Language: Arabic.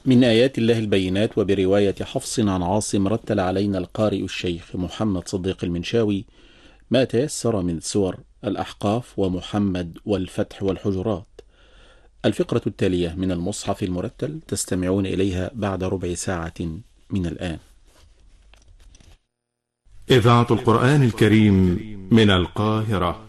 من آيات الله البينات وبرواية حفص عن عاصم رتل علينا القارئ الشيخ محمد صديق المنشاوي ما تيسر من سور الأحقاف ومحمد والفتح والحجرات. الفقرة التالية من المصحف المرتل تستمعون إليها بعد ربع ساعة من الآن. إذاعة القرآن الكريم من القاهرة.